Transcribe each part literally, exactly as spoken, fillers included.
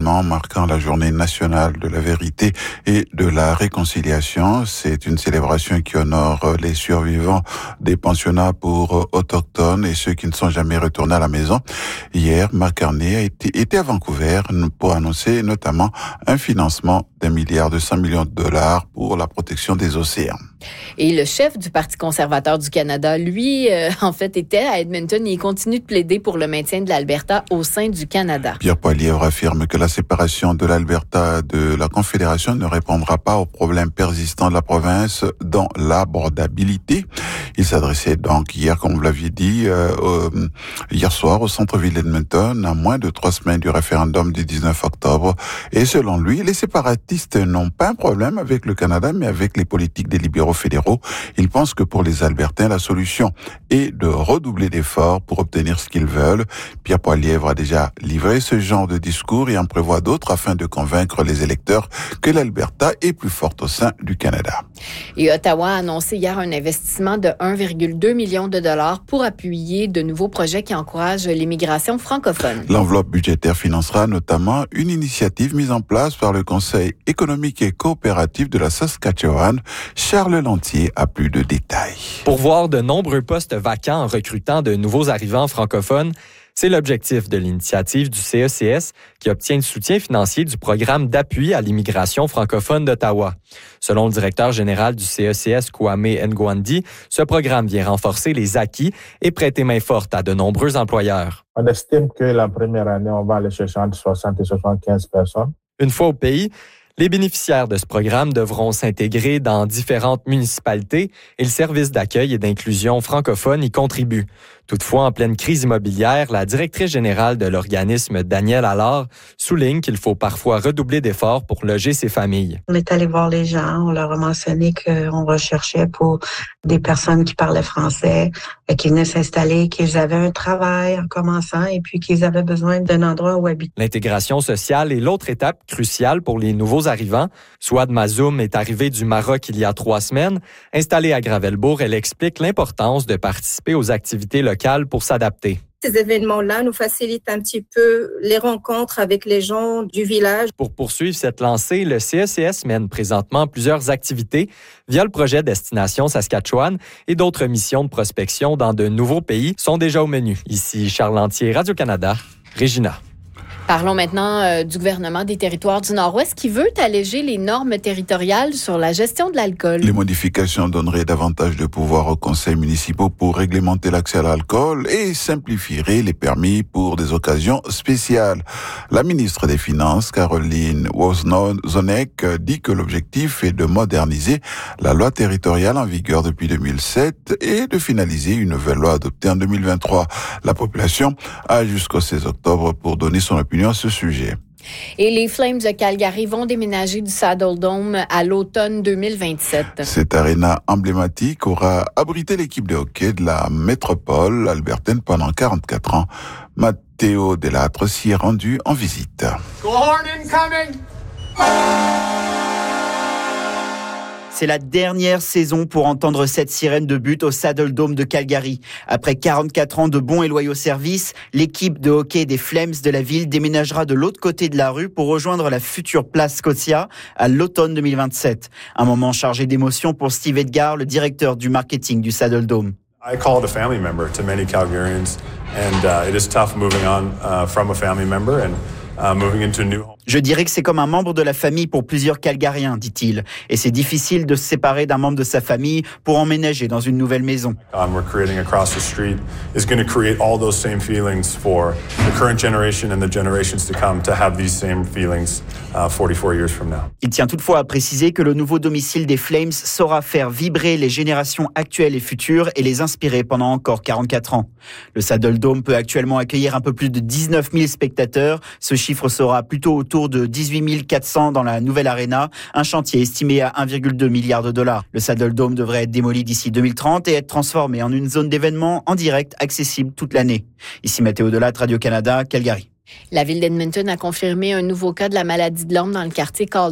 événement marquant la journée nationale de la vérité et de la réconciliation. C'est une célébration qui honore les survivants des pensionnats pour autochtones et ceux qui ne sont jamais retournés à la maison. Hier, Mark Carney a été, était à Vancouver pour annoncer notamment un financement d'un milliard de cent millions de dollars pour la protection des océans. Et le chef du Parti conservateur du Canada, lui, euh, en fait, était à Edmonton et il continue de plaider pour le maintien de l'Alberta au sein du Canada. Pierre Poilievre affirme que la séparation de l'Alberta de la Confédération ne répondra pas aux problèmes persistants de la province dans l'abordabilité. Il s'adressait donc hier, comme vous l'aviez dit, euh, euh, hier soir au centre-ville d'Edmonton, à moins de trois semaines du référendum du dix-neuf octobre. Et selon lui, les séparatistes n'ont pas un problème avec le Canada, mais avec les politiques des libéraux fédéraux. Il pense que pour les Albertains, la solution est de redoubler d'efforts pour obtenir ce qu'ils veulent. Pierre Poilievre a déjà livré ce genre de discours et en prévoit d'autres afin de convaincre les électeurs que l'Alberta est plus forte au sein du Canada. Et Ottawa a annoncé hier un investissement de un virgule deux million de dollars pour appuyer de nouveaux projets qui encouragent l'immigration francophone. L'enveloppe budgétaire financera notamment une initiative mise en place par le Conseil économique et coopératif de la Saskatchewan. Charles Lantier a plus de détails. Pourvoir de nombreux postes vacants en recrutant de nouveaux arrivants francophones, c'est l'objectif de l'initiative du C E C S qui obtient le soutien financier du programme d'appui à l'immigration francophone d'Ottawa. Selon le directeur général du C E C S, Kwame Ngwandi, ce programme vient renforcer les acquis et prêter main forte à de nombreux employeurs. On estime que la première année, on va aller chercher entre soixante et soixante-quinze personnes. Une fois au pays, les bénéficiaires de ce programme devront s'intégrer dans différentes municipalités et le service d'accueil et d'inclusion francophone y contribue. Toutefois, en pleine crise immobilière, la directrice générale de l'organisme, Danielle Allard, souligne qu'il faut parfois redoubler d'efforts pour loger ces familles. On est allé voir les gens, on leur a mentionné qu'on recherchait pour des personnes qui parlaient français, qui venaient s'installer, qu'ils avaient un travail en commençant et puis qu'ils avaient besoin d'un endroit où habiter. L'intégration sociale est l'autre étape cruciale pour les nouveaux arrivants. Souad Mazoum est arrivée du Maroc il y a trois semaines. Installée à Gravelbourg, elle explique l'importance de participer aux activités locales pour s'adapter. Ces événements-là nous facilitent un petit peu les rencontres avec les gens du village. Pour poursuivre cette lancée, le C E C S mène présentement plusieurs activités via le projet Destination Saskatchewan et d'autres missions de prospection dans de nouveaux pays sont déjà au menu. Ici Charles Lantier, Radio-Canada, Regina. Parlons maintenant euh, du gouvernement des territoires du Nord-Ouest qui veut alléger les normes territoriales sur la gestion de l'alcool. Les modifications donneraient davantage de pouvoir aux conseils municipaux pour réglementer l'accès à l'alcool et simplifieraient les permis pour des occasions spéciales. La ministre des Finances, Caroline Wozniak, dit que l'objectif est de moderniser la loi territoriale en vigueur depuis deux mille sept et de finaliser une nouvelle loi adoptée en deux mille vingt-trois. La population a jusqu'au seize octobre pour donner son opinion à ce sujet. Et les Flames de Calgary vont déménager du Saddle Dome à l'automne deux mille vingt-sept. Cette aréna emblématique aura abrité l'équipe de hockey de la métropole albertaine pendant quarante-quatre ans. Matteo Delattre s'y est rendu en visite. Go horn incoming! C'est la dernière saison pour entendre cette sirène de but au Saddle Dome de Calgary. Après quarante-quatre ans de bons et loyaux services, l'équipe de hockey des Flames de la ville déménagera de l'autre côté de la rue pour rejoindre la future place Scotia à l'automne deux mille vingt-sept. Un moment chargé d'émotion pour Steve Edgar, le directeur du marketing du Saddle Dome. I call it a family member to many Calgarians, and uh, it is tough moving on uh, from a family member and uh, moving into a new home. Je dirais que c'est comme un membre de la famille pour plusieurs Calgariens, dit-il. Et c'est difficile de se séparer d'un membre de sa famille pour emménager dans une nouvelle maison. Um, we're creating across the street is going to create all those same feelings for the current generation and the generations to come to have these same feelings uh, forty-four years from now. Il tient toutefois à préciser que le nouveau domicile des Flames saura faire vibrer les générations actuelles et futures et les inspirer pendant encore quarante-quatre ans. Le Saddle Dome peut actuellement accueillir un peu plus de dix-neuf mille spectateurs. Ce chiffre sera plutôt autour de dix-huit mille quatre cents dans la nouvelle arena, un chantier estimé à un virgule deux milliard de dollars. Le Saddle Dome devrait être démoli d'ici deux mille trente et être transformé en une zone d'événements en direct accessible toute l'année. Ici Matteo Delattre, Radio-Canada, Calgary. La ville d'Edmonton a confirmé un nouveau cas de la maladie de l'homme dans le quartier Calder.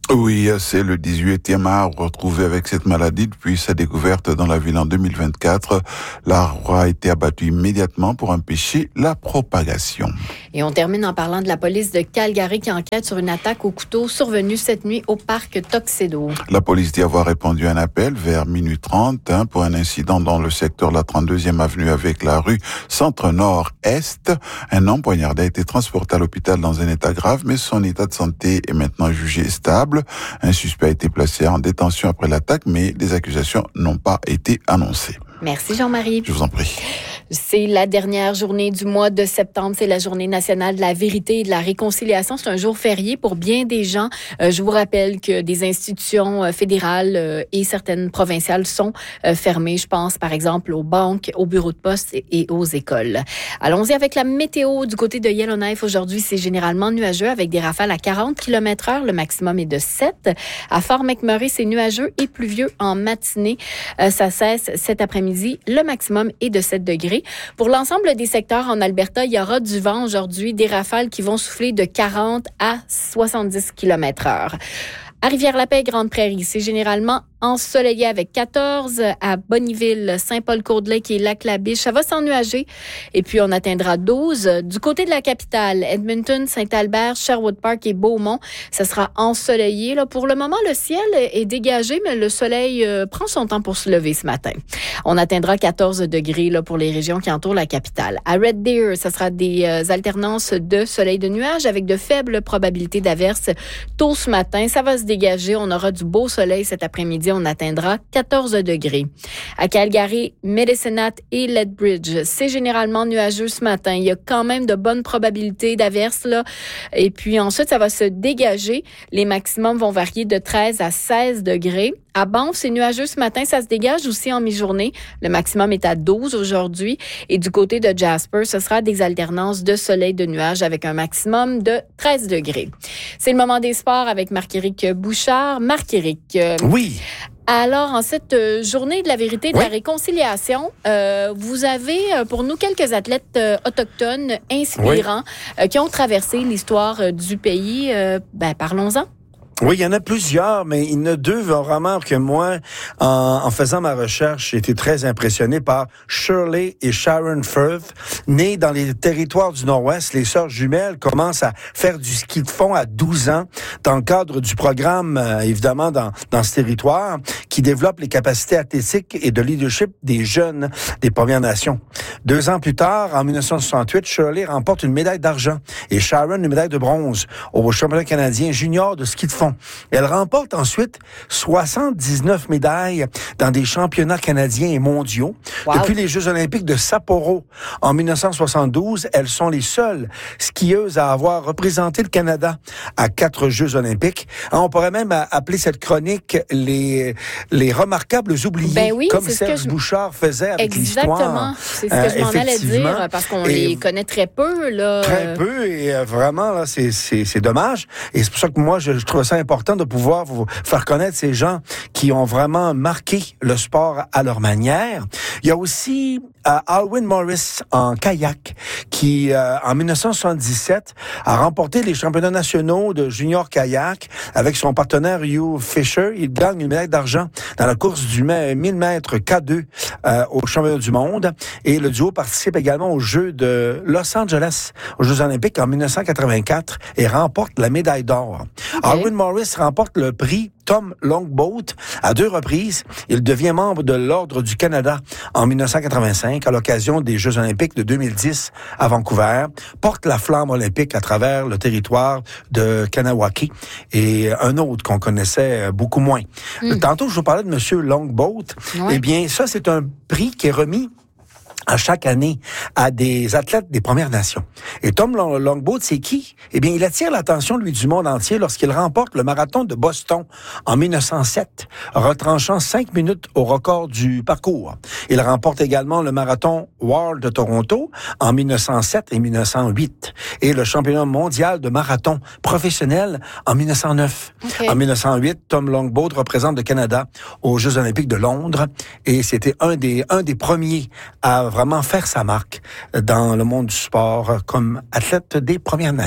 Oui, c'est le dix-huitième arbre retrouvé avec cette maladie depuis sa découverte dans la ville en deux mille vingt-quatre. L'arbre a été abattu immédiatement pour empêcher la propagation. Et on termine en parlant de la police de Calgary qui enquête sur une attaque au couteau survenue cette nuit au parc Tuxedo. La police dit avoir répondu à un appel vers minuit trente hein, pour un incident dans le secteur de la trente-deuxième avenue avec la rue Centre-Nord-Est. Un homme poignardé a été transporté à l'hôpital dans un état grave, mais son état de santé est maintenant jugé stable. Un suspect a été placé en détention après l'attaque, mais les accusations n'ont pas été annoncées. Merci Jean-Marie. Je vous en prie. C'est la dernière journée du mois de septembre. C'est la journée nationale de la vérité et de la réconciliation. C'est un jour férié pour bien des gens. Euh, je vous rappelle que des institutions euh, fédérales euh, et certaines provinciales sont euh, fermées. Je pense par exemple aux banques, aux bureaux de poste et, et aux écoles. Allons-y avec la météo du côté de Yellowknife. Aujourd'hui, c'est généralement nuageux avec des rafales à quarante kilomètres heure. Le maximum est de sept. À Fort McMurray, c'est nuageux et pluvieux en matinée. Euh, ça cesse cet après-midi. Le maximum est de sept degrés. Pour l'ensemble des secteurs en Alberta, il y aura du vent aujourd'hui, des rafales qui vont souffler de quarante à soixante-dix kilomètres heure. À Rivière-la-Paix, Grande-Prairie, c'est généralement ensoleillé avec quatorze à Bonnyville, Saint-Paul-Courdelake et Lac-la-Biche. Ça va s'ennuager et puis on atteindra douze. Du côté de la capitale, Edmonton, Saint-Albert, Sherwood Park et Beaumont, ça sera ensoleillé. Là, pour le moment, le ciel est dégagé, mais le soleil euh, prend son temps pour se lever ce matin. On atteindra quatorze degrés là, pour les régions qui entourent la capitale. À Red Deer, ça sera des euh, alternances de soleil de nuages avec de faibles probabilités d'averses tôt ce matin. Ça va se dégager. On aura du beau soleil cet après-midi. On atteindra quatorze degrés. À Calgary, Medicine Hat et Lethbridge, c'est généralement nuageux ce matin. Il y a quand même de bonnes probabilités d'averses, là. Et puis ensuite, ça va se dégager. Les maximums vont varier de treize à seize degrés. À Banff, c'est nuageux ce matin. Ça se dégage aussi en mi-journée. Le maximum est à douze aujourd'hui. Et du côté de Jasper, ce sera des alternances de soleil de nuages avec un maximum de treize degrés. C'est le moment des sports avec Marc-Éric Bouchard. Marc-Éric. Euh, oui. Alors, en cette euh, journée de la vérité et de oui. la réconciliation, euh, vous avez euh, pour nous quelques athlètes euh, autochtones inspirants oui. euh, qui ont traversé l'histoire euh, du pays. Euh, ben, parlons-en. Oui, il y en a plusieurs, mais il y en a deux vraiment que moi, en, en faisant ma recherche, j'ai été très impressionné par Shirley et Sharon Firth. Nées dans les territoires du Nord-Ouest, les sœurs jumelles commencent à faire du ski de fond à douze ans dans le cadre du programme, euh, évidemment, dans, dans ce territoire, qui développe les capacités athlétiques et de leadership des jeunes des Premières Nations. Deux ans plus tard, en dix-neuf cent soixante-huit, Shirley remporte une médaille d'argent et Sharon une médaille de bronze au championnat canadien junior de ski de fond. Elle remporte ensuite soixante-dix-neuf médailles dans des championnats canadiens et mondiaux. Wow. Depuis les Jeux olympiques de Sapporo en dix-neuf cent soixante-douze, elles sont les seules skieuses à avoir représenté le Canada à quatre Jeux olympiques. On pourrait même appeler cette chronique les, les remarquables oubliés, ben oui, comme Serge je... Bouchard faisait avec Exactement. l'histoire. C'est ce que euh, je m'en allais dire, parce qu'on et les connaît très peu. Là. Très peu, et euh, vraiment, là, c'est, c'est, c'est dommage. Et c'est pour ça que moi, je, je trouve ça important de pouvoir vous faire connaître ces gens qui ont vraiment marqué le sport à leur manière. Il y a aussi euh, Alwyn Morris en kayak qui, euh, en dix-neuf cent soixante-dix-sept, a remporté les championnats nationaux de junior kayak avec son partenaire Hugh Fisher. Il gagne une médaille d'argent dans la course du mille mètres K deux euh, au championnat du monde. Et le duo participe également aux Jeux de Los Angeles, aux Jeux olympiques en dix-neuf cent quatre-vingt-quatre et remporte la médaille d'or. Okay. Alwyn Morris remporte le prix Tom Longboat à deux reprises. Il devient membre de l'Ordre du Canada en dix-neuf cent quatre-vingt-cinq à l'occasion des Jeux olympiques de deux mille dix à Vancouver. Porte la flamme olympique à travers le territoire de Kanawaki et un autre qu'on connaissait beaucoup moins. Mm. Tantôt, je vous parlais de Monsieur Longboat. Ouais. Eh bien, ça, c'est un prix qui est remis à chaque année à des athlètes des Premières Nations. Et Tom Longboat, c'est qui? Eh bien, il attire l'attention, lui, du monde entier lorsqu'il remporte le marathon de Boston en dix-neuf cent sept, retranchant cinq minutes au record du parcours. Il remporte également le marathon World de Toronto en dix-neuf cent sept et dix-neuf cent huit et le championnat mondial de marathon professionnel en dix-neuf cent neuf. Okay. En dix-neuf cent huit, Tom Longboat représente le Canada aux Jeux olympiques de Londres et c'était un des, un des premiers à vraiment faire sa marque dans le monde du sport comme athlète des Premières Nations.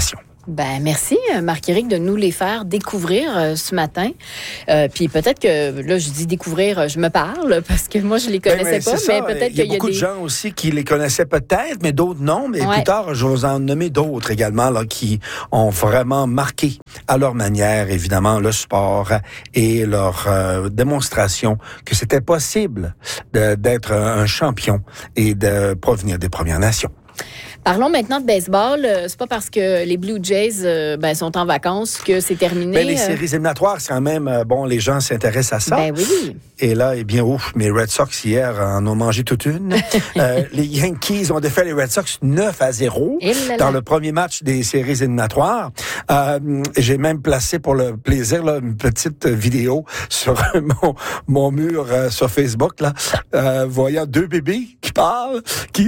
Ben merci, Marc-Éric, de nous les faire découvrir euh, ce matin. Euh, puis peut-être que, là, je dis découvrir, je me parle, parce que moi, je les connaissais ben, mais pas, mais peut-être qu'il y a Il y a beaucoup des... de gens aussi qui les connaissaient peut-être, mais d'autres non. Mais ouais. plus tard, je vais vous en nommer d'autres également là, qui ont vraiment marqué à leur manière, évidemment, le sport et leur euh, démonstration que c'était possible de, d'être un champion et de provenir des Premières Nations. Parlons maintenant de baseball. C'est pas parce que les Blue Jays euh, ben, sont en vacances que c'est terminé. Ben, les séries éliminatoires, c'est quand même, euh, bon, les gens s'intéressent à ça. Ben oui. Et là, eh bien, ouf, mes Red Sox hier en ont mangé toute une. euh, les Yankees ont défait les Red Sox neuf à zéro dans le premier match des séries éliminatoires. Euh, j'ai même placé pour le plaisir là, une petite vidéo sur mon, mon mur euh, sur Facebook, là, euh, voyant deux bébés qui parlent, qui...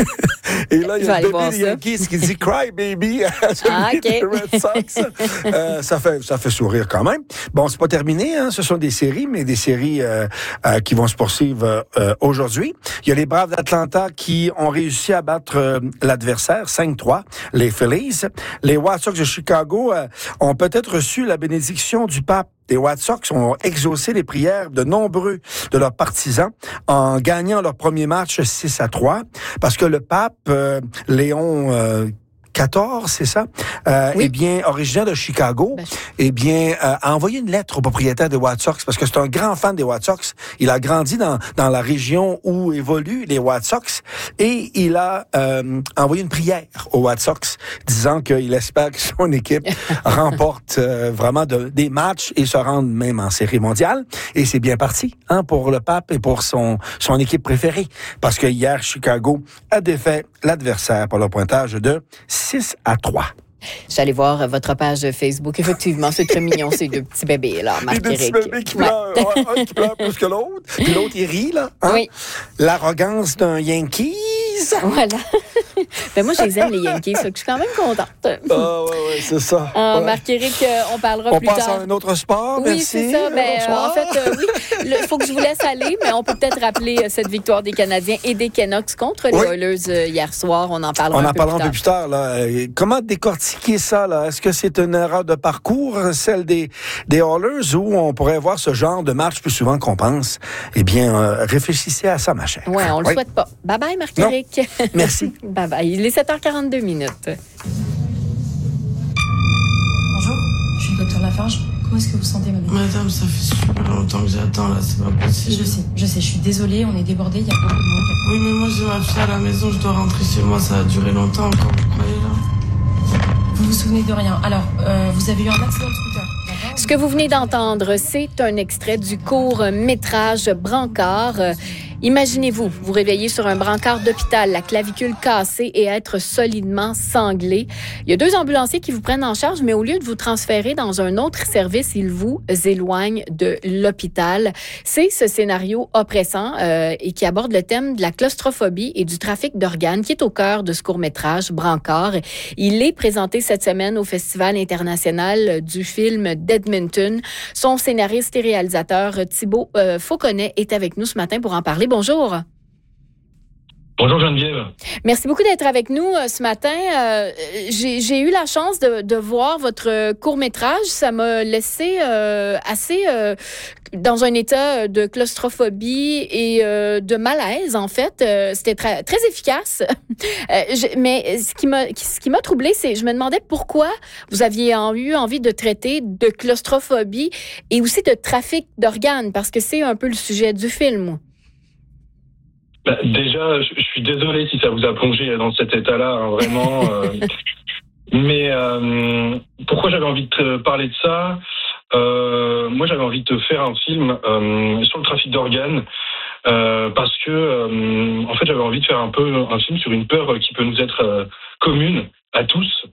Et là, il y a le bébé des Yankees qui dit « Cry, baby » à celui ah, okay. des Red Sox. euh, ça, fait, ça fait sourire quand même. Bon, c'est pas terminé. Hein, ce sont des séries, mais des séries euh, euh, qui vont se poursuivre euh, aujourd'hui. Il y a les Braves d'Atlanta qui ont réussi à battre euh, l'adversaire cinq trois, les Phillies. Les White Sox de Chicago euh, ont peut-être reçu la bénédiction du pape. Les White Sox ont exaucé les prières de nombreux de leurs partisans en gagnant leur premier match six à trois parce que le pape euh, Léon euh, quatorze, c'est ça? Euh, oui. Eh bien, originaire de Chicago, ben, eh bien, euh, a envoyé une lettre au propriétaire des White Sox parce que c'est un grand fan des White Sox. Il a grandi dans dans la région où évoluent les White Sox et il a euh, envoyé une prière aux White Sox disant qu'il espère que son équipe remporte euh, vraiment de, des matchs et se rende même en série mondiale. Et c'est bien parti, hein, pour le pape et pour son son équipe préférée parce que hier Chicago a défait l'adversaire par le pointage de six à trois. J'allais voir votre page Facebook. Effectivement, c'est très mignon, ces deux petits bébés, là, Marc-Éric. Les deux petits bébés qui pleurent, ouais. un qui pleure plus que l'autre, puis l'autre, il rit, là. Hein? Oui. L'arrogance d'un Yankees. Voilà. Ben moi, je les aime, les Yankees, donc je suis quand même contente. Ah, oh, ouais, ouais, c'est ça. Ah, ouais. Marc-Éric, on parlera on plus tard. On passe à un autre sport, oui, merci. c'est ça. Ben, euh, en fait, euh, oui, il faut que je vous laisse aller, mais on peut peut-être rappeler euh, cette victoire des Canadiens et des Canucks contre les oui. Oilers euh, hier soir. On en parlera on un en peu parlera plus tard. un peu plus tard. Là. Comment décortiquer ça, là? Est-ce que c'est une erreur de parcours, celle des, des Oilers, ou on pourrait voir ce genre de match plus souvent qu'on pense? Eh bien, euh, réfléchissez à ça, ma chère. Oui, on le oui. souhaite pas. Bye-bye, Marc-Éric. Merci. Bye-bye. Il est sept heures quarante-deux minutes. Bonjour, je suis le docteur Lafarge. Comment est-ce que vous vous sentez, madame? Madame, ça fait super longtemps que j'attends, là, c'est pas possible. Je sais, je sais, je suis désolée, on est débordés, il y a beaucoup de monde. Oui, mais moi, j'ai ma fille à la maison, je dois rentrer chez moi, ça a duré longtemps encore, vous croyez, là? Vous vous souvenez de rien. Alors, euh, vous avez eu un accident de scooter. Ce que vous venez d'entendre, c'est un extrait du court-métrage Brancard. Imaginez-vous, vous réveiller sur un brancard d'hôpital, la clavicule cassée et être solidement sanglé. Il y a deux ambulanciers qui vous prennent en charge, mais au lieu de vous transférer dans un autre service, ils vous éloignent de l'hôpital. C'est ce scénario oppressant euh, et qui aborde le thème de la claustrophobie et du trafic d'organes qui est au cœur de ce court-métrage Brancard. Il est présenté cette semaine au Festival international du film d'Edmonton. Son scénariste et réalisateur Thibaut euh, Fauconnet est avec nous ce matin pour en parler. Bonjour. Bonjour Geneviève. Merci beaucoup d'être avec nous euh, ce matin. Euh, j'ai, j'ai eu la chance de, de voir votre court-métrage. Ça m'a laissé euh, assez euh, dans un état de claustrophobie et euh, de malaise, en fait. Euh, c'était très, très efficace. euh, je, mais ce qui m'a ce qui m'a troublée, c'est je me demandais pourquoi vous aviez en, eu envie de traiter de claustrophobie et aussi de trafic d'organes, parce que c'est un peu le sujet du film. Bah, déjà, je, je suis désolé si ça vous a plongé dans cet état-là, hein, vraiment. Euh, mais euh, pourquoi j'avais envie de te parler de ça euh, Moi, j'avais envie de te faire un film euh, sur le trafic d'organes euh, parce que, euh, en fait, j'avais envie de faire un peu un film sur une peur qui peut nous être euh, commune à tous,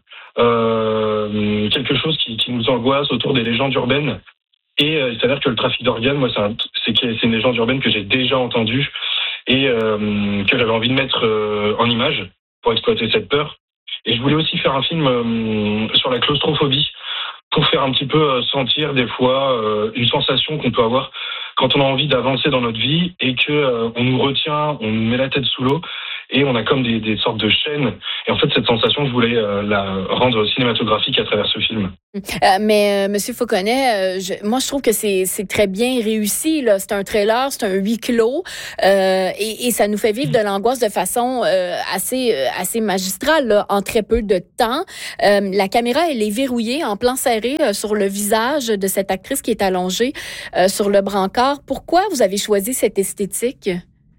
euh, quelque chose qui, qui nous angoisse autour des légendes urbaines. Et euh, il s'avère que le trafic d'organes, moi, c'est, un, c'est, c'est une légende urbaine que j'ai déjà entendue et euh, que j'avais envie de mettre euh, en image pour exploiter cette peur. Et je voulais aussi faire un film euh, sur la claustrophobie pour faire un petit peu euh, sentir des fois euh, une sensation qu'on peut avoir quand on a envie d'avancer dans notre vie et que euh, on nous retient, on nous met la tête sous l'eau et on a comme des, des sortes de chaînes. Et en fait, cette sensation, je voulais euh, la rendre cinématographique à travers ce film. Euh, mais euh, Monsieur Fauconnet, euh, je, moi je trouve que c'est c'est très bien réussi. Là, c'est un trailer, c'est un huis clos, euh, et, et ça nous fait vivre de l'angoisse de façon euh, assez euh, assez magistrale là, en très peu de temps. Euh, la caméra elle est verrouillée en plan serré euh, sur le visage de cette actrice qui est allongée euh, sur le brancard. Pourquoi vous avez choisi cette esthétique?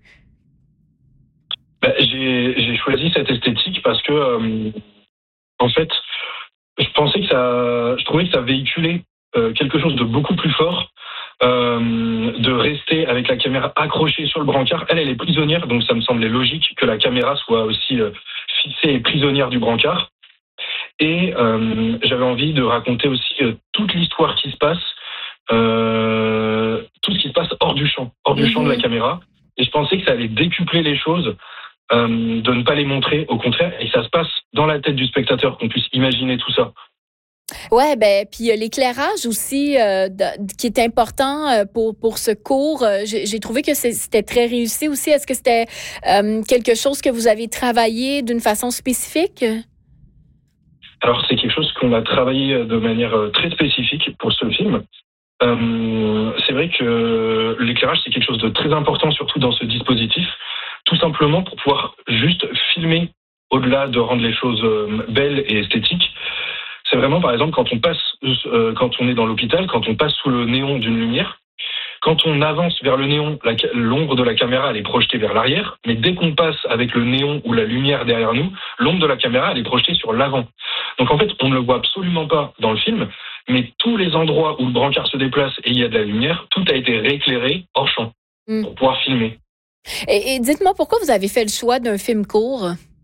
Ben, j'ai, j'ai choisi cette esthétique parce que, euh, en fait, je pensais que ça, je trouvais que ça véhiculait euh, quelque chose de beaucoup plus fort, euh, de rester avec la caméra accrochée sur le brancard. Elle, elle est prisonnière, donc ça me semblait logique que la caméra soit aussi euh, fixée et prisonnière du brancard. Et euh, j'avais envie de raconter aussi euh, toute l'histoire qui se passe, euh, tout ce qui se passe hors du champ, hors du mmh. champ de la caméra. Et je pensais que ça allait décupler les choses. Euh, de ne pas les montrer, au contraire, et ça se passe dans la tête du spectateur, qu'on puisse imaginer tout ça. Ouais, ben puis euh, l'éclairage aussi euh, de, qui est important euh, pour pour ce cours. Euh, j'ai, j'ai trouvé que c'est, c'était très réussi aussi. Est-ce que c'était euh, quelque chose que vous avez travaillé d'une façon spécifique? Alors c'est quelque chose qu'on a travaillé de manière très spécifique pour ce film. Euh, c'est vrai que l'éclairage c'est quelque chose de très important, surtout dans ce dispositif. Tout simplement pour pouvoir juste filmer au-delà de rendre les choses belles et esthétiques. C'est vraiment, par exemple, quand on passe, euh, quand on est dans l'hôpital, quand on passe sous le néon d'une lumière, quand on avance vers le néon, la, l'ombre de la caméra, elle est projetée vers l'arrière, mais dès qu'on passe avec le néon ou la lumière derrière nous, l'ombre de la caméra, elle est projetée sur l'avant. Donc en fait, on ne le voit absolument pas dans le film, mais tous les endroits où le brancard se déplace et il y a de la lumière, tout a été rééclairé hors champ mmh. pour pouvoir filmer. Et, et dites-moi, pourquoi vous avez fait le choix d'un film court?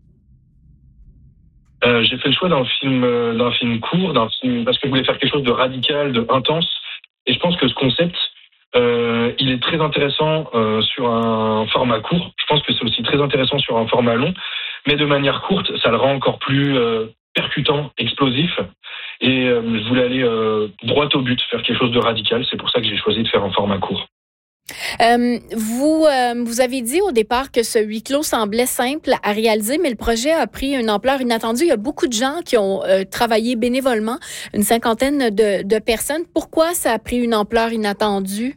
Euh, j'ai fait le choix d'un film, euh, d'un film court, d'un film parce que je voulais faire quelque chose de radical, de intense. Et je pense que ce concept, euh, il est très intéressant euh, sur un format court. Je pense que c'est aussi très intéressant sur un format long, mais de manière courte, ça le rend encore plus euh, percutant, explosif. Et euh, je voulais aller euh, droit au but, faire quelque chose de radical. C'est pour ça que j'ai choisi de faire un format court. Euh, vous, euh, vous avez dit au départ que ce huis clos semblait simple à réaliser, mais le projet a pris une ampleur inattendue. Il y a beaucoup de gens qui ont euh, travaillé bénévolement, une cinquantaine de, de personnes. Pourquoi ça a pris une ampleur inattendue?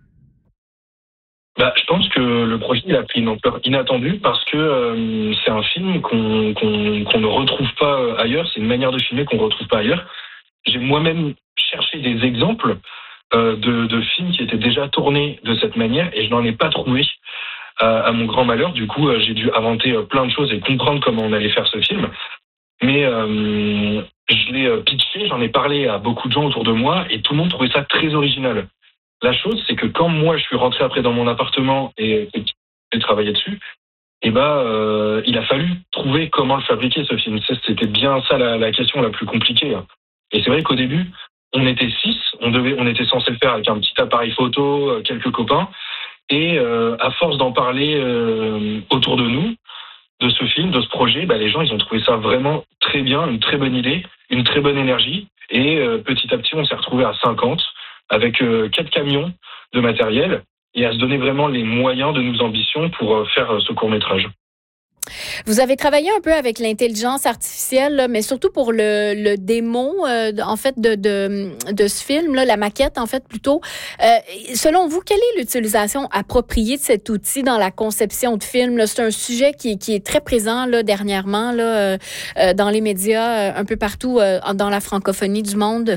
Bah, je pense que le projet il a pris une ampleur inattendue parce que euh, c'est un film qu'on, qu'on, qu'on ne retrouve pas ailleurs. C'est une manière de filmer qu'on ne retrouve pas ailleurs. J'ai moi-même cherché des exemples euh, de, de films qui étaient déjà tournés de cette manière et je n'en ai pas trouvé euh, à mon grand malheur. Du coup, euh, j'ai dû inventer euh, plein de choses et comprendre comment on allait faire ce film. Mais euh, je l'ai euh, pitché, j'en ai parlé à beaucoup de gens autour de moi et tout le monde trouvait ça très original. La chose, c'est que quand moi je suis rentré après dans mon appartement et j'ai travaillé dessus, et bah, euh, il a fallu trouver comment le fabriquer ce film. C'était bien ça la, la question la plus compliquée. Et c'est vrai qu'au début, on était six, on devait, on était censé le faire avec un petit appareil photo, quelques copains, et euh, à force d'en parler euh, autour de nous, de ce film, de ce projet, bah, les gens ils ont trouvé ça vraiment très bien, une très bonne idée, une très bonne énergie, et euh, petit à petit on s'est retrouvé à cinquante. Avec euh, quatre camions de matériel et à se donner vraiment les moyens de nos ambitions pour euh, faire euh, ce court-métrage. Vous avez travaillé un peu avec l'intelligence artificielle, là, mais surtout pour le, le démo, euh, en fait, de, de, de ce film, là, la maquette, en fait, plutôt. Euh, selon vous, quelle est l'utilisation appropriée de cet outil dans la conception de film? Là? C'est un sujet qui, qui est très présent là, dernièrement là, euh, dans les médias, euh, un peu partout euh, dans la francophonie du monde.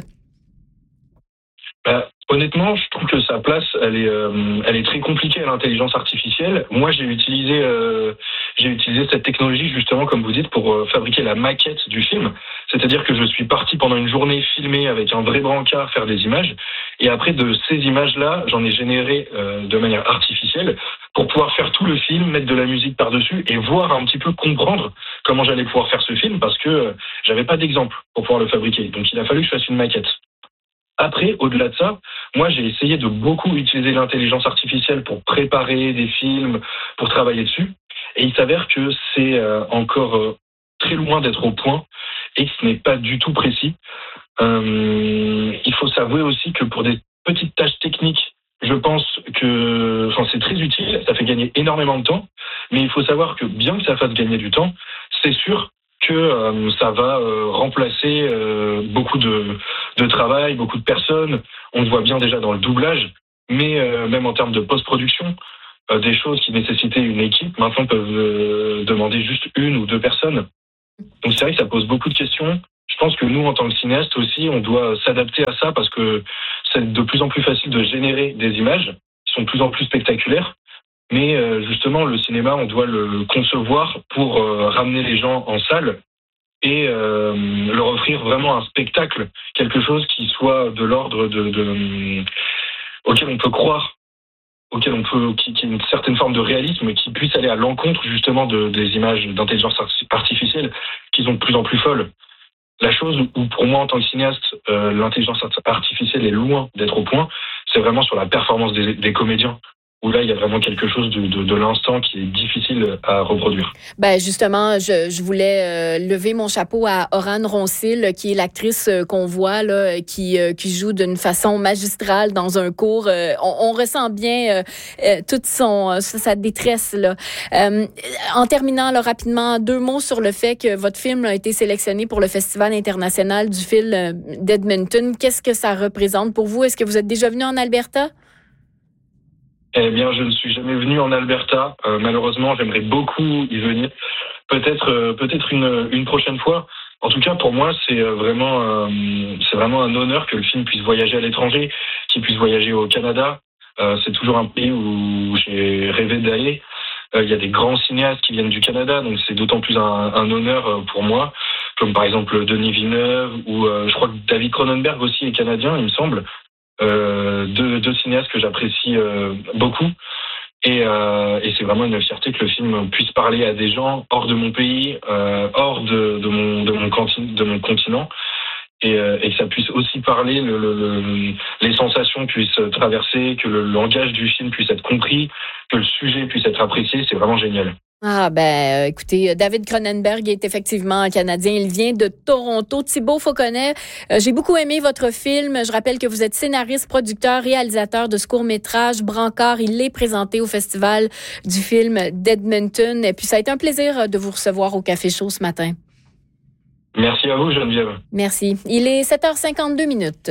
Euh, honnêtement, je trouve que sa place, elle est, euh, elle est très compliquée à l'intelligence artificielle. Moi, j'ai utilisé, euh, j'ai utilisé cette technologie justement, comme vous dites, pour euh, fabriquer la maquette du film. C'est-à-dire que je suis parti pendant une journée filmer avec un vrai brancard, faire des images, et après de ces images-là, j'en ai généré euh, de manière artificielle pour pouvoir faire tout le film, mettre de la musique par-dessus et voir un petit peu comprendre comment j'allais pouvoir faire ce film parce que euh, j'avais pas d'exemple pour pouvoir le fabriquer. Donc, il a fallu que je fasse une maquette. Après, au-delà de ça, moi, j'ai essayé de beaucoup utiliser l'intelligence artificielle pour préparer des films, pour travailler dessus. Et il s'avère que c'est euh, encore euh, très loin d'être au point et que ce n'est pas du tout précis. Euh, il faut s'avouer aussi que pour des petites tâches techniques je pense que, enfin, c'est très utile, ça fait gagner énormément de temps, mais il faut savoir que bien que ça fasse gagner du temps, c'est sûr que euh, ça va euh, remplacer euh, beaucoup de, de travail, beaucoup de personnes. On le voit bien déjà dans le doublage, mais euh, même en termes de post-production, euh, des choses qui nécessitaient une équipe, maintenant peuvent euh, demander juste une ou deux personnes. Donc c'est vrai que ça pose beaucoup de questions. Je pense que nous, en tant que cinéastes aussi, on doit s'adapter à ça parce que c'est de plus en plus facile de générer des images qui sont de plus en plus spectaculaires. Mais euh, justement, le cinéma, on doit le concevoir pour euh, ramener les gens en salle et euh, leur offrir vraiment un spectacle, quelque chose qui soit de l'ordre de, de auquel on peut croire, auquel on peut, qui, qui ait une certaine forme de réalisme, qui puisse aller à l'encontre justement de, des images d'intelligence artificielle qui sont de plus en plus folles. La chose où, pour moi, en tant que cinéaste, euh, l'intelligence artificielle est loin d'être au point, c'est vraiment sur la performance des, des comédiens, où là, il y a vraiment quelque chose de, de, de l'instant qui est difficile à reproduire. Ben justement, je, je voulais euh, lever mon chapeau à Orane Roncil, qui est l'actrice euh, qu'on voit, là, qui, euh, qui joue d'une façon magistrale dans un cours. Euh, on, on ressent bien euh, euh, toute son, sa détresse. Là. Euh, en terminant là, rapidement, deux mots sur le fait que votre film a été sélectionné pour le Festival international du film d'Edmonton. Qu'est-ce que ça représente pour vous? Est-ce que vous êtes déjà venu en Alberta? Eh bien, je ne suis jamais venu en Alberta. Euh, malheureusement, j'aimerais beaucoup y venir. Peut-être, euh, peut-être une, une prochaine fois. En tout cas, pour moi, c'est vraiment, euh, c'est vraiment un honneur que le film puisse voyager à l'étranger, qu'il puisse voyager au Canada. Euh, c'est toujours un pays où j'ai rêvé d'aller. Euh, il y a des grands cinéastes qui viennent du Canada, donc c'est d'autant plus un, un honneur pour moi, comme par exemple Denis Villeneuve ou euh, je crois que David Cronenberg aussi est canadien, il me semble. Euh, deux, deux cinéastes que j'apprécie euh, beaucoup et, euh, et c'est vraiment une fierté que le film puisse parler à des gens hors de mon pays, euh, hors de, de, mon, de, mon continent, de mon continent et, euh, et que ça puisse aussi parler, le, le, le, les sensations puissent traverser, que le langage du film puisse être compris, que le sujet puisse être apprécié, c'est vraiment génial. Ah ben, euh, écoutez, David Cronenberg est effectivement un Canadien. Il vient de Toronto. Thibault Fauconnet, euh, j'ai beaucoup aimé votre film. Je rappelle que vous êtes scénariste, producteur, réalisateur de ce court-métrage Brancard. Il est présenté au Festival du film d'Edmonton. Et puis, ça a été un plaisir de vous recevoir au Café Chaud ce matin. Merci à vous, Geneviève. Merci. Il est sept heures cinquante-deux minutes.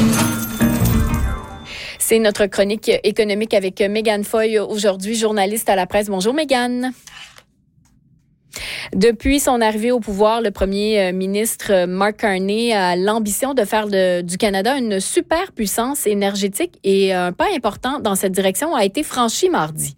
C'est notre chronique économique avec Mégane Foy, aujourd'hui journaliste à la presse. Bonjour Mégane. Depuis son arrivée au pouvoir, le premier ministre Mark Carney a l'ambition de faire de, du Canada une superpuissance énergétique et un pas important dans cette direction a été franchi mardi.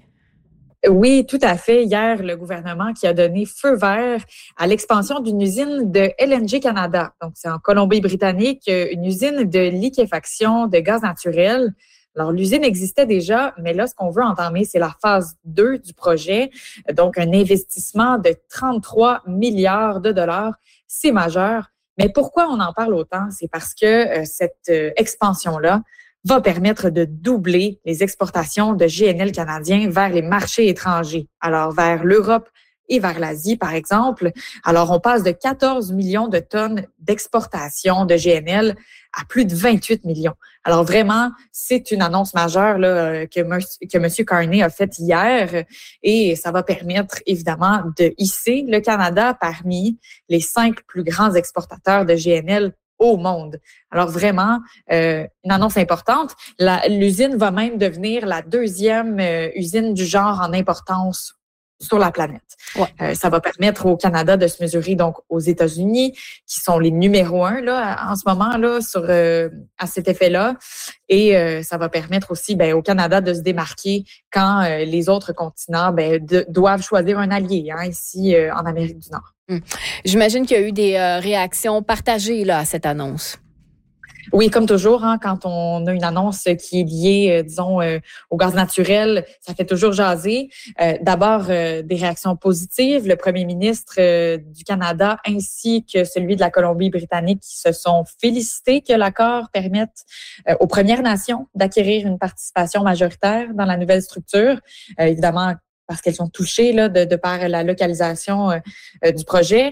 Oui, tout à fait. Hier, le gouvernement qui a donné feu vert à l'expansion d'une usine de L N G Canada. Donc, c'est en Colombie-Britannique, une usine de liquéfaction de gaz naturel. Alors, l'usine existait déjà, mais là, ce qu'on veut entamer, c'est la phase deux du projet. Donc, un investissement de trente-trois milliards de dollars. C'est majeur. Mais pourquoi on en parle autant? C'est parce que euh, cette euh, expansion-là va permettre de doubler les exportations de G N L canadiens vers les marchés étrangers. Alors, vers l'Europe et vers l'Asie, par exemple. Alors, on passe de quatorze millions de tonnes d'exportation de G N L à plus de vingt-huit millions. Alors, vraiment, c'est une annonce majeure là, que, que M. Carney a faite hier et ça va permettre, évidemment, de hisser le Canada parmi les cinq plus grands exportateurs de G N L au monde. Alors, vraiment, euh, une annonce importante. La, l'usine va même devenir la deuxième euh, usine du genre en importance sur la planète. Ouais. Euh, ça va permettre au Canada de se mesurer donc aux États-Unis, qui sont les numéros un là en ce moment là sur euh, à cet effet-là, et euh, ça va permettre aussi ben au Canada de se démarquer quand euh, les autres continents ben de, doivent choisir un allié hein, ici euh, en Amérique du Nord. Hum. J'imagine qu'il y a eu des euh, réactions partagées là à cette annonce. Oui, comme toujours, hein, quand on a une annonce qui est liée, euh, disons, euh, au gaz naturel, ça fait toujours jaser. Euh, d'abord, euh, des réactions positives. Le premier ministre euh, du Canada ainsi que celui de la Colombie-Britannique qui se sont félicités que l'accord permette euh, aux Premières Nations d'acquérir une participation majoritaire dans la nouvelle structure. Euh, évidemment, parce qu'elles sont touchées là, de, de par la localisation euh, du projet.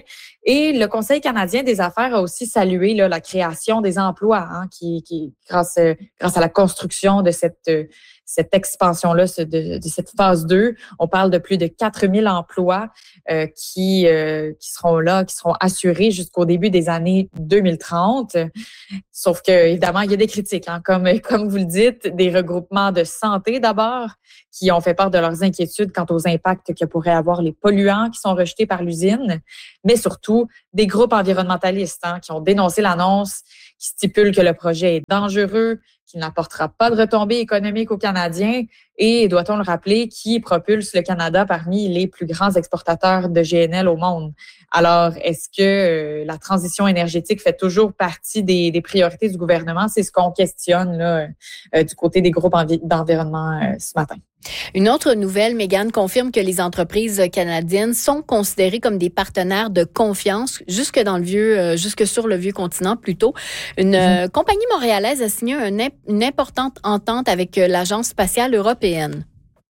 Et le Conseil canadien des affaires a aussi salué là, la création des emplois hein, qui, qui grâce, grâce à la construction de cette, cette expansion-là, de, de cette phase deux. On parle de plus de quatre mille emplois euh, qui, euh, qui seront là, qui seront assurés jusqu'au début des années deux mille trente. Sauf que, évidemment, il y a des critiques, hein, comme, comme vous le dites, des regroupements de santé d'abord, qui ont fait part de leurs inquiétudes quant aux impacts que pourraient avoir les polluants qui sont rejetés par l'usine, mais surtout des groupes environnementalistes hein, qui ont dénoncé l'annonce qui stipule que le projet est dangereux, qu'il n'apportera pas de retombées économiques aux Canadiens et, doit-on le rappeler, qui propulse le Canada parmi les plus grands exportateurs de G N L au monde. Alors, est-ce que euh, la transition énergétique fait toujours partie des, des priorités du gouvernement? C'est ce qu'on questionne là, euh, du côté des groupes envi- d'environnement euh, ce matin. Une autre nouvelle, Mégane, confirme que les entreprises canadiennes sont considérées comme des partenaires de confiance jusque dans le vieux, euh, jusque sur le vieux continent plutôt. Une euh, compagnie montréalaise a signé un, une importante entente avec euh, l'Agence spatiale européenne.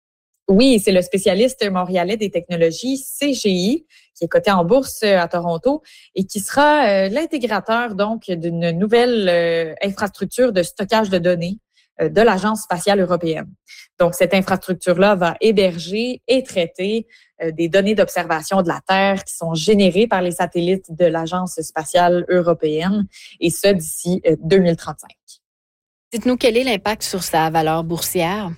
Oui, c'est le spécialiste montréalais des technologies C G I qui est coté en bourse à Toronto et qui sera euh, l'intégrateur donc d'une nouvelle euh, infrastructure de stockage de données de l'Agence spatiale européenne. Donc, cette infrastructure-là va héberger et traiter euh, des données d'observation de la Terre qui sont générées par les satellites de l'Agence spatiale européenne, et ce, d'ici euh, deux mille trente-cinq. Dites-nous, quel est l'impact sur sa valeur boursière?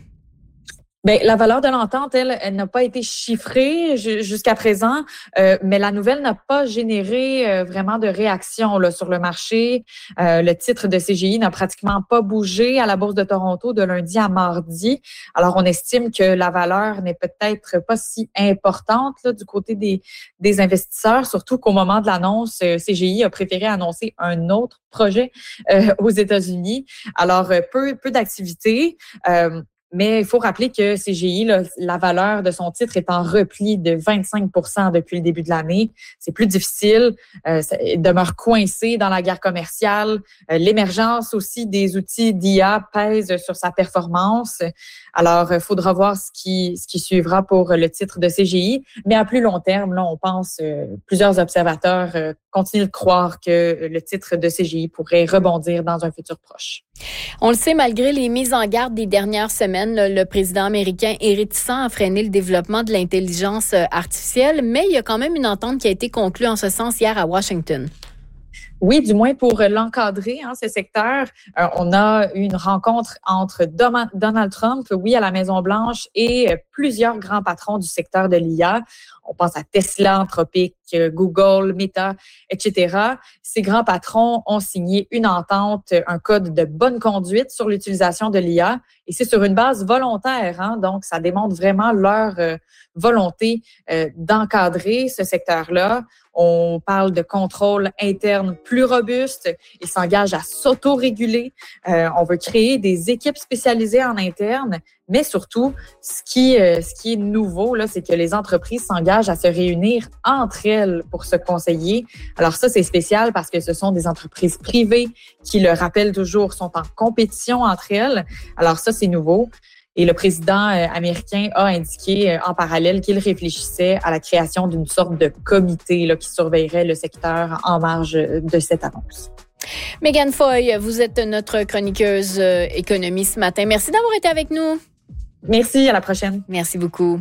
Bien, la valeur de l'entente, elle, elle n'a pas été chiffrée jusqu'à présent, euh, mais la nouvelle n'a pas généré euh, vraiment de réaction là, sur le marché. Euh, le titre de C G I n'a pratiquement pas bougé à la Bourse de Toronto de lundi à mardi. Alors, on estime que la valeur n'est peut-être pas si importante là, du côté des, des investisseurs, surtout qu'au moment de l'annonce, C G I a préféré annoncer un autre projet euh, aux États-Unis. Alors, peu, peu d'activité. Euh, Mais il faut rappeler que C G I, là, la valeur de son titre est en repli de vingt-cinq pour cent depuis le début de l'année. C'est plus difficile. Euh, ça, il demeure coincé dans la guerre commerciale. Euh, l'émergence aussi des outils d'I A pèse sur sa performance. Alors, il faudra voir ce qui, ce qui suivra pour le titre de C G I. Mais à plus long terme, là, on pense, euh, plusieurs observateurs euh, continuent de croire que le titre de C G I pourrait rebondir dans un futur proche. On le sait, malgré les mises en garde des dernières semaines, le président américain est réticent à freiner le développement de l'intelligence artificielle, mais il y a quand même une entente qui a été conclue en ce sens hier à Washington. Oui, du moins pour l'encadrer, hein, ce secteur. Euh, on a eu une rencontre entre Donald Trump, oui, à la Maison-Blanche, et plusieurs grands patrons du secteur de l'I A. On pense à Tesla, Anthropic, Google, Meta, et cetera. Ces grands patrons ont signé une entente, un code de bonne conduite sur l'utilisation de l'I A, et c'est sur une base volontaire, hein, donc ça démontre vraiment leur euh, volonté euh, d'encadrer ce secteur-là. On parle de contrôle interne plus robuste. Ils s'engagent à s'auto-réguler. Euh, on veut créer des équipes spécialisées en interne, mais surtout, ce qui, euh, ce qui est nouveau, là, c'est que les entreprises s'engagent à se réunir entre elles pour se conseiller. Alors ça, c'est spécial parce que ce sont des entreprises privées qui, le rappellent toujours, sont en compétition entre elles. Alors ça, c'est nouveau. Et le président euh, américain a indiqué euh, en parallèle qu'il réfléchissait à la création d'une sorte de comité là, qui surveillerait le secteur en marge de cette annonce. Mégane Foy, vous êtes notre chroniqueuse euh, économie ce matin. Merci d'avoir été avec nous. Merci, à la prochaine. Merci beaucoup.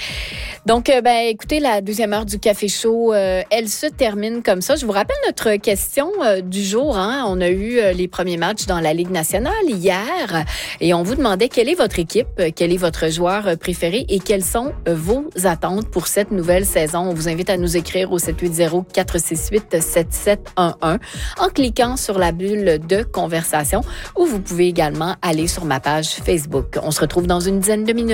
Donc, euh, ben, écoutez, la deuxième heure du Café Chaud, euh, elle se termine comme ça. Je vous rappelle notre question euh, du jour. Hein. On a eu euh, les premiers matchs dans la Ligue nationale hier et on vous demandait quelle est votre équipe, quel est votre joueur euh, préféré et quelles sont euh, vos attentes pour cette nouvelle saison. On vous invite à nous écrire au sept huit zéro, quatre six huit, sept sept un un en cliquant sur la bulle de conversation ou vous pouvez également aller sur ma page Facebook. On se retrouve dans une dizaine de minutes.